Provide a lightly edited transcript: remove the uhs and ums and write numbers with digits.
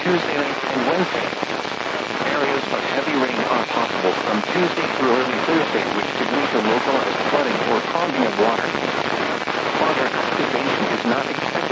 Tuesday night and Wednesday. Areas of heavy rain are possible from Tuesday through early Thursday, which could lead to localized flooding or clogging of water. Water activation is not expected